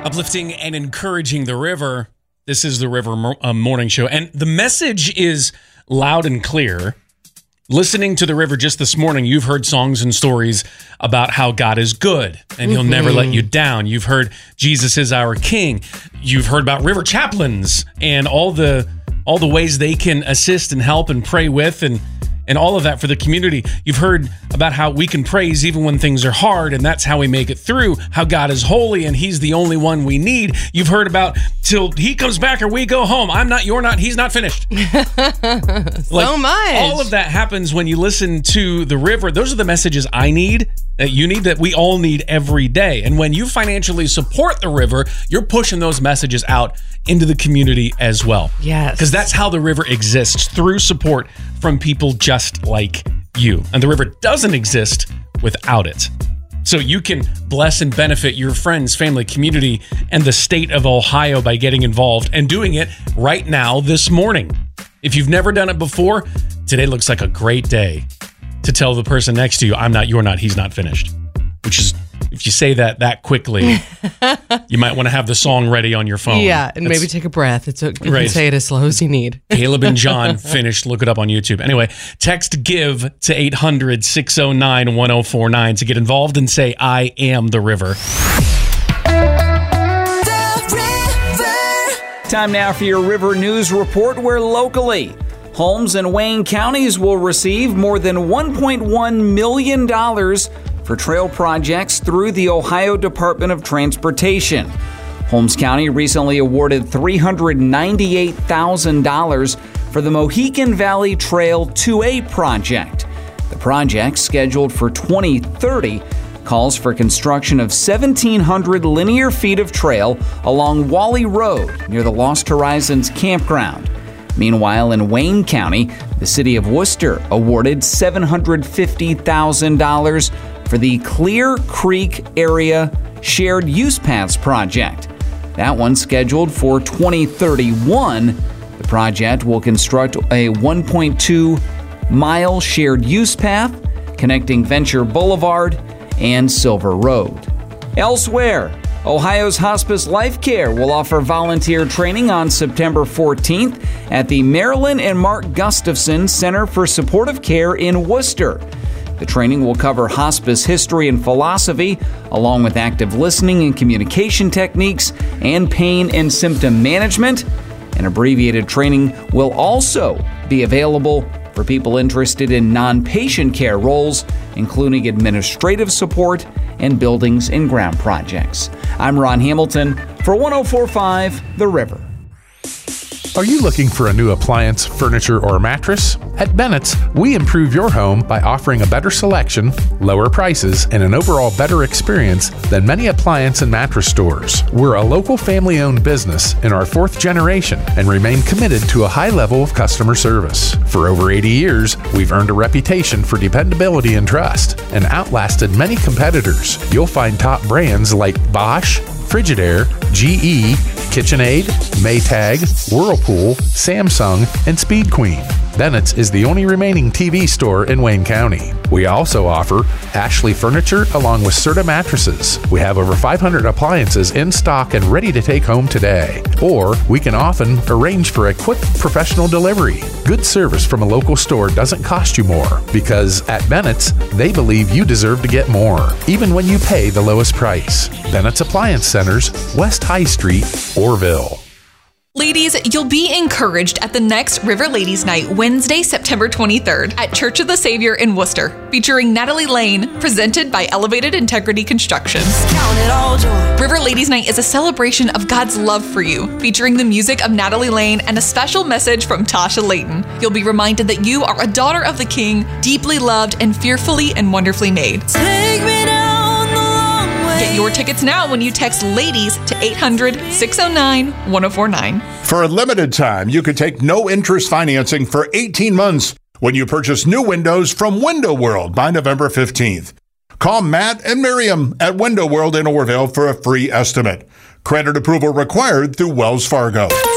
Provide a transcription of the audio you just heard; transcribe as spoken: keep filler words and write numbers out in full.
Uplifting and encouraging the river. This is the River Mo- uh, Morning Show. And the message is loud and clear. Listening to the river just this morning, you've heard songs and stories about how God is good and he'll mm-hmm. never let you down. You've heard Jesus is our king. You've heard about river chaplains and all the all the ways they can assist and help and pray with and and all of that for the community. You've heard about how we can praise even when things are hard, and that's how we make it through, how God is holy and he's the only one we need. You've heard about till he comes back or we go home. I'm not, you're not, he's not finished. so like, much. All of that happens when you listen to the river. Those are the messages I need, that you need, that we all need every day. And when you financially support the river, you're pushing those messages out into the community as well. Yes. Because that's how the river exists, through support from people just like you. And the river doesn't exist without it. So you can bless and benefit your friends, family, community, and the state of Ohio by getting involved and doing it right now this morning. If you've never done it before, today looks like a great day to tell the person next to you, I'm not, you're not, he's not finished. Which is, if you say that that quickly, you might want to have the song ready on your phone. Yeah, and That's, maybe take a breath. It's a, you right. can say it as slow as you need. Caleb and John finished. Look it up on YouTube. Anyway, text GIVE to eight hundred, six oh nine, one oh four nine to get involved and say, I am the river. Time now for your River News Report, where locally, Holmes and Wayne counties will receive more than one point one million dollars for trail projects through the Ohio Department of Transportation. Holmes County recently awarded three hundred ninety-eight thousand dollars for the Mohican Valley Trail two A project. The project, scheduled for twenty thirty, calls for construction of seventeen hundred linear feet of trail along Wally Road near the Lost Horizons campground. Meanwhile, in Wayne County, the city of Worcester awarded seven hundred fifty thousand dollars for the Clear Creek Area Shared Use Paths project. That one's scheduled for twenty thirty-one. The project will construct a one point two mile shared use path connecting Venture Boulevard and Silver Road. Elsewhere, Ohio's Hospice Life Care will offer volunteer training on September fourteenth at the Marilyn and Mark Gustafson Center for Supportive Care in Worcester. The training will cover hospice history and philosophy, along with active listening and communication techniques and pain and symptom management. An abbreviated training will also be available for people interested in non-patient care roles, including administrative support and buildings and ground projects. I'm Ron Hamilton for one oh four point five The River. Are you looking for a new appliance, furniture, or mattress? At Bennett's, we improve your home by offering a better selection, lower prices, and an overall better experience than many appliance and mattress stores. We're a local family-owned business in our fourth generation and remain committed to a high level of customer service. For over eighty years, we've earned a reputation for dependability and trust and outlasted many competitors. You'll find top brands like Bosch, Frigidaire, G E, KitchenAid, Maytag, Whirlpool, Samsung, and Speed Queen. Bennett's is the only remaining T V store in Wayne County. We also offer Ashley Furniture along with Serta Mattresses. We have over five hundred appliances in stock and ready to take home today. Or we can often arrange for a quick professional delivery. Good service from a local store doesn't cost you more because at Bennett's, they believe you deserve to get more, even when you pay the lowest price. Bennett's Appliance Centers, West High Street, Orville. Ladies, you'll be encouraged at the next River Ladies Night, Wednesday, September twenty-third at Church of the Savior in Worcester, featuring Natalie Lane, presented by Elevated Integrity Construction. Count it all joy. River Ladies Night is a celebration of God's love for you, featuring the music of Natalie Lane and a special message from Tasha Layton. You'll be reminded that you are a daughter of the King, deeply loved and fearfully and wonderfully made. Take me down the long way. Get your tickets now when you text LADIES to eight hundred, six oh nine, one oh four nine. For a limited time, you could take no-interest financing for eighteen months when you purchase new windows from Window World by November fifteenth. Call Matt and Miriam at Window World in Orville for a free estimate. Credit approval required through Wells Fargo.